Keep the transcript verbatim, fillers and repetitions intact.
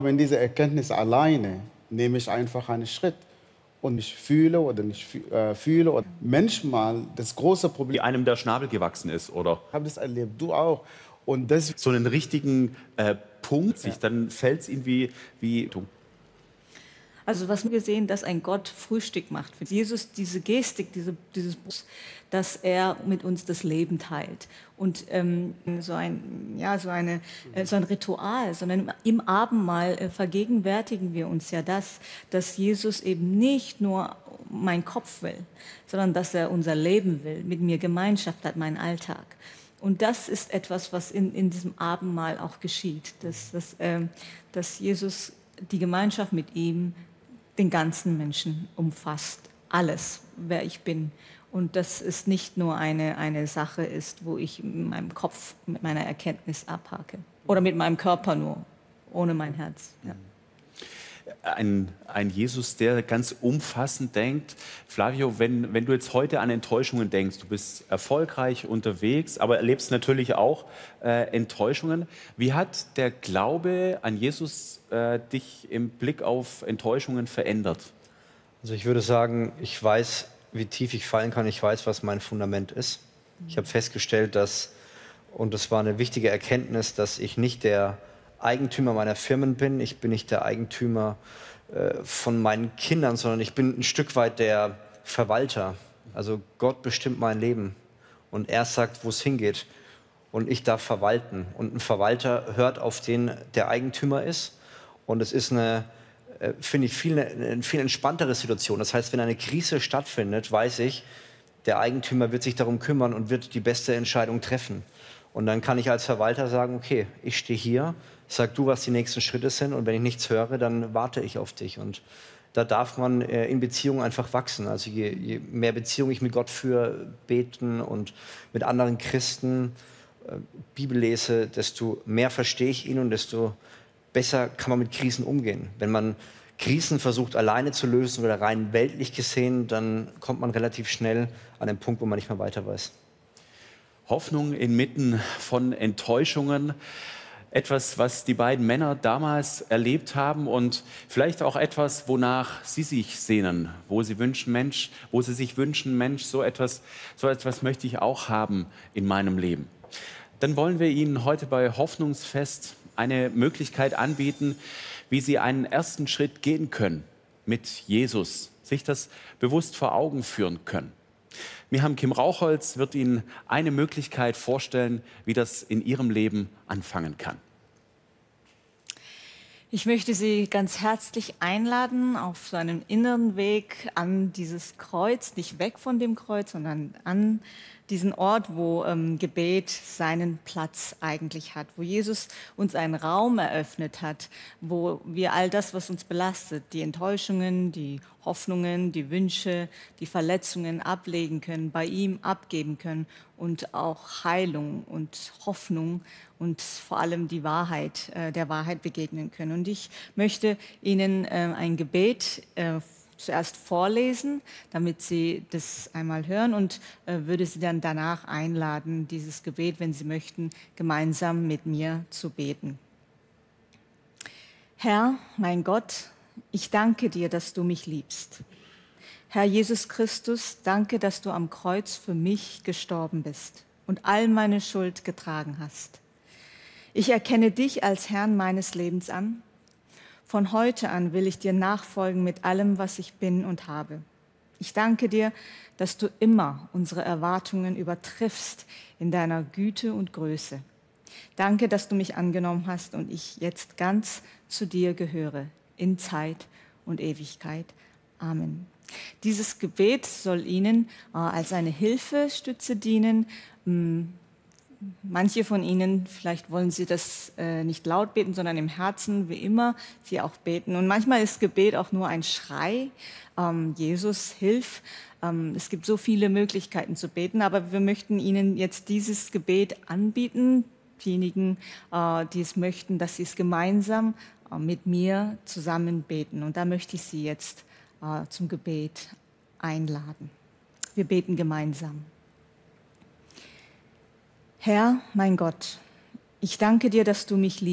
In dieser Erkenntnis alleine nehme ich einfach einen Schritt und ich fühle oder nicht fü- äh, fühle. Und manchmal das große Problem, Wie einem der Schnabel gewachsen ist oder ich habe das erlebt, du auch. Und das, so einen richtigen äh, Punkt sich, dann fällt es ihm wie, wie du. Also was wir sehen, dass ein Gott Frühstück macht. Für Jesus diese Gestik, diese, dieses, dass er mit uns das Leben teilt. Und ähm, so, ein, ja, so, eine, äh, so ein Ritual, sondern im Abendmahl äh, vergegenwärtigen wir uns ja das, dass Jesus eben nicht nur meinen Kopf will, sondern dass er unser Leben will, mit mir Gemeinschaft hat, meinen Alltag. Und das ist etwas, was in, in diesem Abendmahl auch geschieht, dass, dass, ähm, dass Jesus die Gemeinschaft mit ihm den ganzen Menschen umfasst, alles, wer ich bin. Und dass es nicht nur eine, eine Sache ist, wo ich mit meinem Kopf, mit meiner Erkenntnis abhake. Oder mit meinem Körper nur, ohne mein Herz. Ja. Ein, ein Jesus, der ganz umfassend denkt. Flavio, wenn, wenn du jetzt heute an Enttäuschungen denkst, du bist erfolgreich unterwegs, aber erlebst natürlich auch äh, Enttäuschungen. Wie hat der Glaube an Jesus äh, dich im Blick auf Enttäuschungen verändert? Also ich würde sagen, ich weiß, wie tief ich fallen kann. Ich weiß, was mein Fundament ist. Ich habe festgestellt, dass, und das war eine wichtige Erkenntnis, dass ich nicht der Eigentümer meiner Firmen bin. Ich bin nicht der Eigentümer äh, von meinen Kindern, sondern ich bin ein Stück weit der Verwalter. Also Gott bestimmt mein Leben und er sagt, wo es hingeht. Und ich darf verwalten. Und ein Verwalter hört auf den, der Eigentümer ist. Und es ist eine, äh, finde ich, viel, eine viel entspanntere Situation. Das heißt, wenn eine Krise stattfindet, weiß ich, der Eigentümer wird sich darum kümmern und wird die beste Entscheidung treffen. Und dann kann ich als Verwalter sagen, okay, ich stehe hier, sag du, was die nächsten Schritte sind und wenn ich nichts höre, dann warte ich auf dich. Und da darf man äh, in Beziehungen einfach wachsen. Also je, je mehr Beziehung ich mit Gott führe, beten und mit anderen Christen äh, Bibel lese, desto mehr verstehe ich ihn und desto besser kann man mit Krisen umgehen. Wenn man Krisen versucht alleine zu lösen oder rein weltlich gesehen, dann kommt man relativ schnell an den Punkt, wo man nicht mehr weiter weiß. Hoffnung inmitten von Enttäuschungen. Etwas, was die beiden Männer damals erlebt haben und vielleicht auch etwas, wonach sie sich sehnen, wo sie wünschen, Mensch, wo sie sich wünschen, Mensch, so etwas, so etwas möchte ich auch haben in meinem Leben. Dann wollen wir Ihnen heute bei Hoffnungsfest eine Möglichkeit anbieten, wie Sie einen ersten Schritt gehen können mit Jesus, sich das bewusst vor Augen führen können. Miriam Kim Rauchholz wird Ihnen eine Möglichkeit vorstellen, wie das in Ihrem Leben anfangen kann. Ich möchte Sie ganz herzlich einladen auf so einem inneren Weg an dieses Kreuz, nicht weg von dem Kreuz, sondern an diesen Ort, wo ähm, Gebet seinen Platz eigentlich hat, wo Jesus uns einen Raum eröffnet hat, wo wir all das, was uns belastet, die Enttäuschungen, die Hoffnungen, die Wünsche, die Verletzungen ablegen können, bei ihm abgeben können und auch Heilung und Hoffnung und vor allem die Wahrheit, äh, der Wahrheit begegnen können. Und ich möchte Ihnen äh, ein Gebet äh, zuerst vorlesen, damit Sie das einmal hören und äh, würde Sie dann danach einladen, dieses Gebet, wenn Sie möchten, gemeinsam mit mir zu beten. Herr, mein Gott, ich danke dir, dass du mich liebst. Herr Jesus Christus, danke, dass du am Kreuz für mich gestorben bist und all meine Schuld getragen hast. Ich erkenne dich als Herrn meines Lebens an. Von heute an will ich dir nachfolgen mit allem, was ich bin und habe. Ich danke dir, dass du immer unsere Erwartungen übertriffst in deiner Güte und Größe. Danke, dass du mich angenommen hast und ich jetzt ganz zu dir gehöre, in Zeit und Ewigkeit. Amen. Dieses Gebet soll Ihnen äh, als eine Hilfestütze dienen. Hm, Manche von Ihnen, vielleicht wollen Sie das äh, nicht laut beten, sondern im Herzen, wie immer, Sie auch beten. Und manchmal ist Gebet auch nur ein Schrei, ähm, Jesus, hilf. Ähm, es gibt so viele Möglichkeiten zu beten, aber wir möchten Ihnen jetzt dieses Gebet anbieten, diejenigen, äh, die es möchten, dass Sie es gemeinsam äh, mit mir zusammen beten. Und da möchte ich Sie jetzt äh, zum Gebet einladen. Wir beten gemeinsam. Herr, mein Gott, ich danke dir, dass du mich liebst.